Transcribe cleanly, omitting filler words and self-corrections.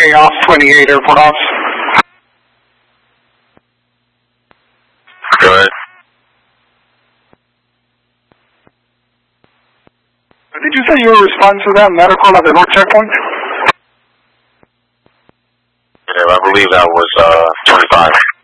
Hey, off 28, airport ops. Go ahead. Did you say you were responding to that medical at the North checkpoint? Yeah, I believe that was 25.